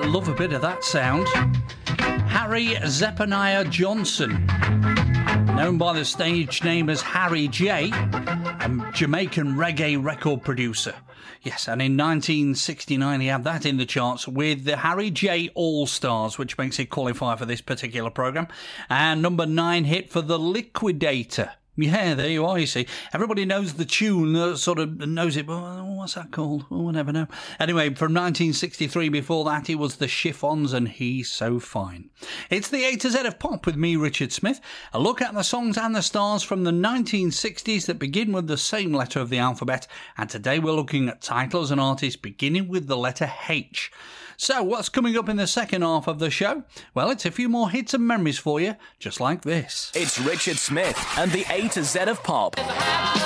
love a bit of that sound. Harry Zephaniah Johnson, known by the stage name as Harry J, a Jamaican reggae record producer. Yes, and in 1969 he had that in the charts with the Harry J All-Stars, which makes it qualify for this particular programme. And number 9 hit for The Liquidator. Yeah, there you are, you see. Everybody knows the tune, sort of knows it, but what's that called? Oh, I never know. Anyway, from 1963, before that, it was the Chiffons and He's So Fine. It's the A to Z of Pop with me, Richard Smith. A look at the songs and the stars from the 1960s that begin with the same letter of the alphabet, and today we're looking at titles and artists beginning with the letter H. So, what's coming up in the second half of the show? Well, it's a few more hits and memories for you, just like this. It's Richard Smith and the A to Z of Pop.